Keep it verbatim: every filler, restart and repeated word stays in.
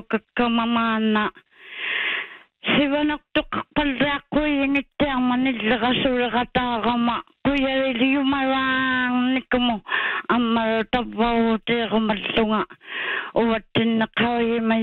kakkamamana sivanaktu qalraaqquiingittiarmanillerasuleqataaqama kuyaliliumarang nikmu ammarutavvauteequmallunga uvattinneqauyima